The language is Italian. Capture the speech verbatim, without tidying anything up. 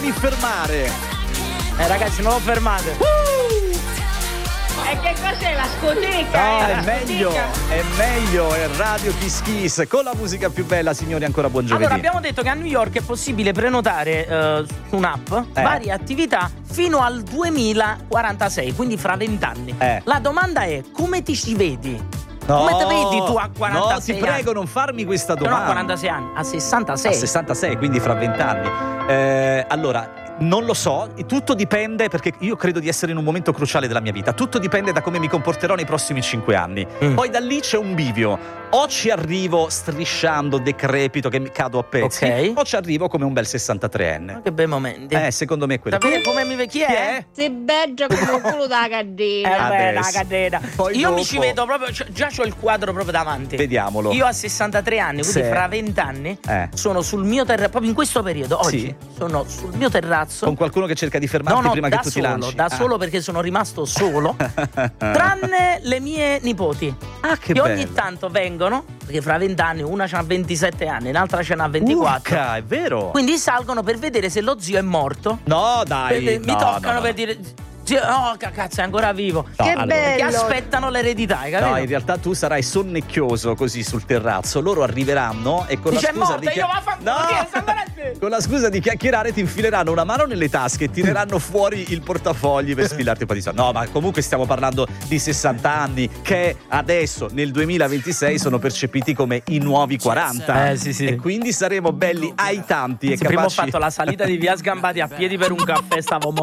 fatemi fermare. Eh ragazzi, non lo fermate. Uh! E che cos'è la scoteca? No, eh, è la meglio, scoteca. è meglio, è Radio Kiss Kiss con la musica più bella, signori, ancora buon giovedì. Allora, abbiamo detto che a New York è possibile prenotare eh, su un'app Eh. varie attività fino al duemilaquarantasei, quindi fra vent'anni. Eh. La domanda è: come ti ci vedi? No, Come te vedi tu a quarantasei no, ti prego, anni? non farmi questa No, domanda. no, quarantasei anni, a sessantasei. A sessantasei, quindi fra vent'anni. Eh, allora, non lo so, tutto dipende, perché io credo di essere in un momento cruciale della mia vita. Tutto dipende da come mi comporterò nei prossimi cinque anni. Mm. Poi da lì c'è un bivio. O ci arrivo strisciando, decrepito, che mi cado a pezzi, Ok. o ci arrivo come un bel sessantatreenne. Che bei momenti. Eh, secondo me è quello. Sapete come mi chi è? Chi è? Sei bello come il culo da Eh cadena. beh, la Adesso. catena. Poi Io mi dopo- ci vedo proprio, cioè, già c'ho il quadro proprio davanti. Vediamolo. Io a sessantatré anni, quindi Sì. fra venti anni, Eh. sono sul mio terrazzo, proprio in questo periodo, oggi, Sì. sono sul mio terrazzo. Con qualcuno che cerca di fermarti No, no, prima da che tu ti solo, lanci. da Ah. solo perché sono rimasto solo, tranne le mie nipoti. Ah, che Che bello. ogni tanto vengono, perché fra venti anni una c'ha ventisette anni, l'altra ce n'ha ventiquattro. Urca, è vero? Quindi salgono per vedere se lo zio è morto. No, dai. Per- mi no, toccano no, no. per dire: zio, oh, ca- cazzo, è ancora vivo. No, Che allora- bello. Che aspettano l'eredità, hai capito? No, in realtà tu sarai sonnecchioso così sul terrazzo. Loro arriveranno e con Dice, la è scusa morta, di io vaffanculo, chi è? Salvaretti! con la scusa di chiacchierare ti infileranno una mano nelle tasche e tireranno fuori il portafogli per sfilarti un po' di soldi. No, ma comunque stiamo parlando di sessanta anni che adesso nel duemilaventisei sono percepiti come i nuovi quaranta. Eh, sì, sì. E quindi saremo belli ai tanti e Sì, prima ho capaci fatto la salita di via Sgambati a piedi per un caffè, stavo morendo.